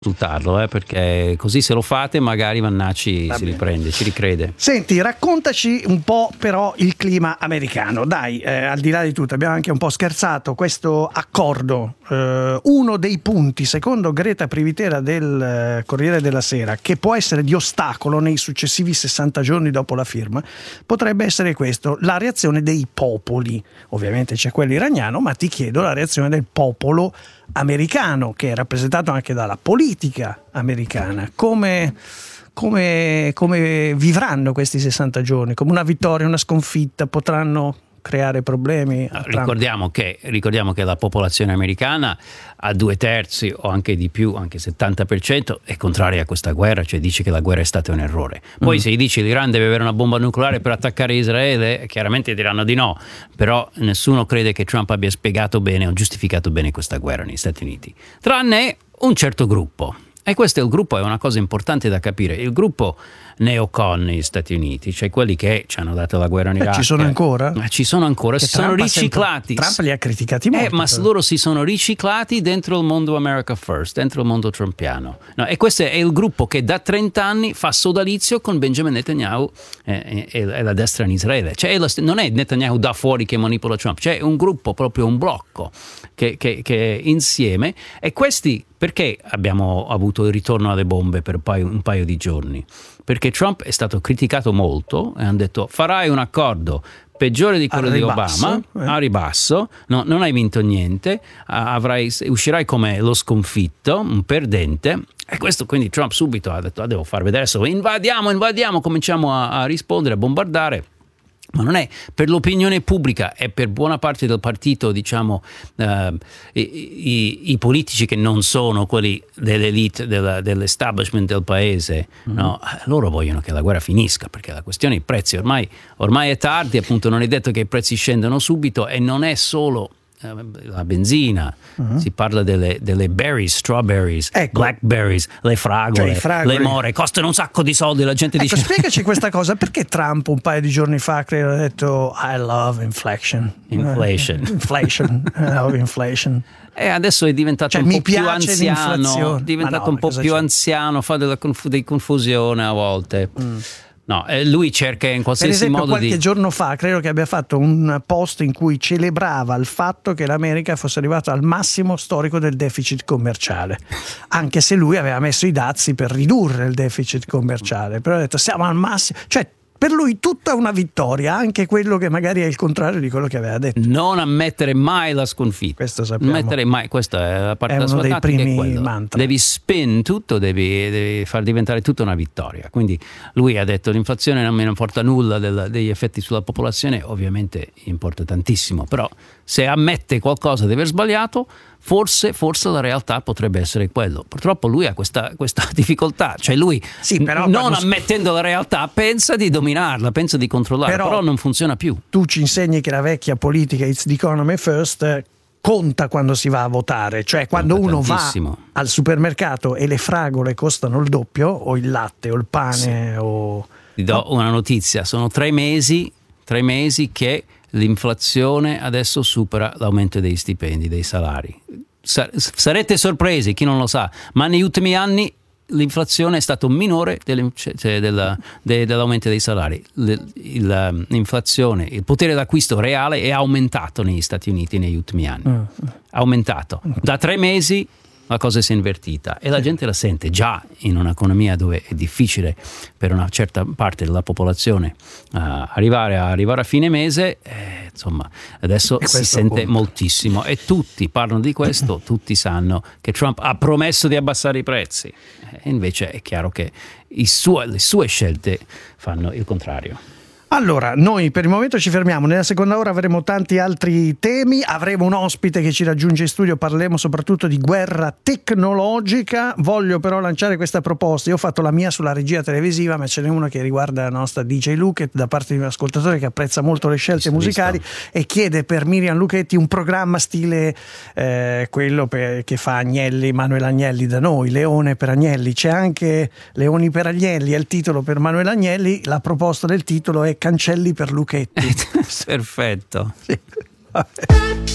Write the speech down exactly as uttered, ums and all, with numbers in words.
consultarlo, eh, perché così se lo fate magari Vannacci Va si bene. riprende, ci ricrede. Senti, raccontaci un po' però il clima americano. Dai, eh, al di là di tutto, abbiamo anche un po' scherzato questo accordo. Eh, uno dei punti, secondo Greta Privitera del eh, Corriere della Sera, che può essere di ostacolo nei successivi sessanta giorni dopo la firma, potrebbe essere questo: la reazione dei popoli. Ovviamente c'è quello iraniano, ma ti chiedo la reazione del popolo americano, che è rappresentato anche dalla politica americana. Come, come, come vivranno questi sessanta giorni? Come una vittoria, una sconfitta? Potranno creare problemi a Trump? Ricordiamo che, ricordiamo che la popolazione americana a due terzi o anche di più, anche settanta per cento, è contraria a questa guerra, cioè dice che la guerra è stata un errore. Poi mm. se gli dici l'Iran deve avere una bomba nucleare per attaccare Israele, chiaramente diranno di no, però nessuno crede che Trump abbia spiegato bene o giustificato bene questa guerra negli Stati Uniti, tranne un certo gruppo. E questo è il gruppo, è una cosa importante da capire, il gruppo neocon negli Stati Uniti, cioè quelli che ci hanno dato la guerra in Iraq. Eh, ci sono ancora? Ma ci sono ancora, che si Trump sono riciclati. Sempre, Trump li ha criticati molto. Eh, ma però. loro si sono riciclati dentro il mondo America First, dentro il mondo trumpiano. No, e questo è il gruppo che da trenta anni fa sodalizio con Benjamin Netanyahu eh, e, e la destra in Israele. Cioè, non è Netanyahu da fuori che manipola Trump, c'è un gruppo, proprio un blocco che, che, che è insieme, e questi. Perché abbiamo avuto il ritorno alle bombe per un paio, un paio di giorni? Perché Trump è stato criticato molto e hanno detto: farai un accordo peggiore di quello di Obama, eh. a ribasso, no, non hai vinto niente, avrai, uscirai come lo sconfitto, un perdente. E questo, quindi Trump subito ha detto: ah, devo far vedere adesso, invadiamo, invadiamo, cominciamo a, a rispondere, a bombardare. Ma non è per l'opinione pubblica, è per buona parte del partito, diciamo, uh, i, i, i politici che non sono quelli dell'elite, della, dell'establishment del paese, mm-hmm. no? Loro vogliono che la guerra finisca, perché la questione dei prezzi ormai, ormai è tardi, appunto non è detto che i prezzi scendano subito, e non è solo la benzina, uh-huh. si parla delle, delle berries, strawberries, ecco. blackberries, le fragole, cioè, le more, costano un sacco di soldi, la gente ecco, dice... spiegaci questa cosa, perché Trump un paio di giorni fa credo ha detto I love inflation inflation inflation I love inflation, e adesso è diventato cioè, un po' più anziano, è diventato no, un po' più c'è? anziano, fa della conf- di confusione a volte. mm. No, lui cerca in qualsiasi per esempio, modo qualche di... giorno fa credo che abbia fatto un post in cui celebrava il fatto che l'America fosse arrivata al massimo storico del deficit commerciale, anche se lui aveva messo i dazi per ridurre il deficit commerciale, però ha detto siamo al massimo, cioè per lui tutta una vittoria, anche quello che magari è il contrario di quello che aveva detto. Non ammettere mai la sconfitta. Questo sappiamo. Ammettere mai, questa è la parte è della uno sua dei primi è mantra. Devi spin tutto, devi, devi far diventare tutto una vittoria. Quindi lui ha detto l'inflazione non mi importa nulla del, degli effetti sulla popolazione, ovviamente importa tantissimo, però se ammette qualcosa di aver sbagliato, forse, forse la realtà potrebbe essere quello. Purtroppo lui ha questa, questa difficoltà, cioè lui sì, però non quando... ammettendo la realtà pensa di dominarla, pensa di controllarla, però, però non funziona più. Tu ci insegni che la vecchia politica it's the economy first conta quando si va a votare, cioè quando conta uno tantissimo. Va al supermercato e le fragole costano il doppio, o il latte o il pane, sì. o... Ti do una notizia, sono tre mesi, tre mesi che l'inflazione adesso supera l'aumento dei stipendi, dei salari. Sarete sorpresi, chi non lo sa, ma negli ultimi anni l'inflazione è stato minore cioè della, de, dell'aumento dei salari. L'inflazione, il potere d'acquisto reale è aumentato negli Stati Uniti negli ultimi anni. Mm. Aumentato. Da tre mesi la cosa si è invertita e la gente la sente già in un'economia dove è difficile per una certa parte della popolazione uh, arrivare, a, arrivare a fine mese, eh, insomma adesso si sente conta. moltissimo, e tutti parlano di questo, tutti sanno che Trump ha promesso di abbassare i prezzi, e invece è chiaro che i suo, le sue scelte fanno il contrario. Allora, noi per il momento ci fermiamo, nella seconda ora avremo tanti altri temi, avremo un ospite che ci raggiunge in studio, parleremo soprattutto di guerra tecnologica. Voglio però lanciare questa proposta, io ho fatto la mia sulla regia televisiva, ma ce n'è una che riguarda la nostra D J Luchetti, da parte di un ascoltatore che apprezza molto le scelte visto, musicali visto. E chiede per Miriam Luchetti un programma stile eh, quello per, che fa Agnelli, Manuel Agnelli da noi, Leone per Agnelli. C'è anche Leoni per Agnelli, è il titolo per Manuel Agnelli, la proposta del titolo è Cancelli per Luchetti. Perfetto. Sì. Vabbè.